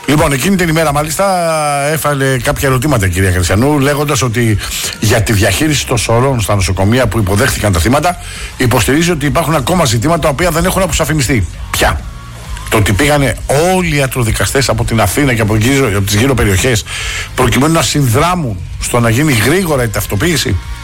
Λοιπόν, εκείνη την ημέρα μάλιστα έφαλε κάποια ερωτήματα η κυρία Χριστιανού, λέγοντας ότι για τη διαχείριση των σωρών στα νοσοκομεία που υποδέχτηκαν τα θύματα, υποστηρίζει ότι υπάρχουν ακόμα ζητήματα τα οποία δεν έχουν αποσαφινιστεί. Ποια? Το ότι πήγανε όλοι οι ιατροδικαστές από την Αθήνα και από τις γύρω περιοχές προκειμένου να συνδράμουν στο να γίνει γρήγορα η ταυτοποίηση.